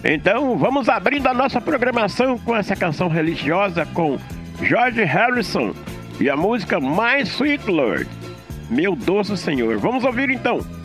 Então vamos abrindo a nossa programação com essa canção religiosa com George Harrison e a música My Sweet Lord, Meu Doce Senhor. Vamos ouvir então.